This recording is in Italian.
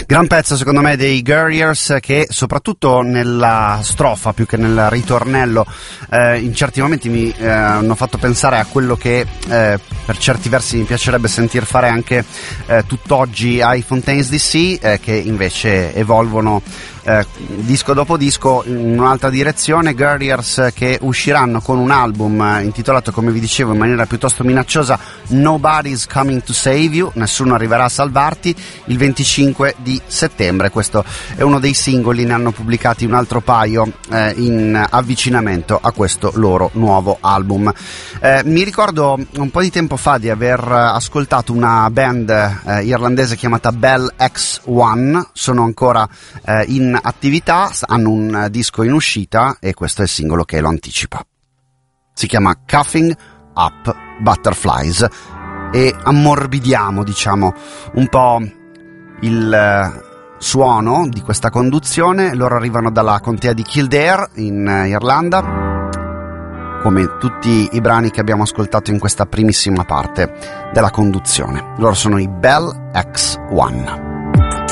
Gran pezzo secondo me dei Guerriers, che soprattutto nella strofa più che nel ritornello in certi momenti mi hanno fatto pensare a quello che per certi versi mi piacerebbe sentir fare anche tutt'oggi ai Fontaines DC, che invece evolvono disco dopo disco in un'altra direzione. Guerriers che usciranno con un album intitolato, come vi dicevo in maniera piuttosto minacciosa, Nobody's Coming to Save You, nessuno arriverà a salvarti, il 25 di settembre. Questo è uno dei singoli, ne hanno pubblicati un altro paio in avvicinamento a questo loro nuovo album. Mi ricordo un po' di tempo fa di aver ascoltato una band irlandese chiamata Bell X1, sono ancora in attività, hanno un disco in uscita e questo è il singolo che lo anticipa. Si chiama Coughing Up Butterflies e ammorbidiamo, diciamo, un po' il suono di questa conduzione. Loro arrivano dalla contea di Kildare in Irlanda, come tutti i brani che abbiamo ascoltato in questa primissima parte della conduzione. Loro sono i Bell X1.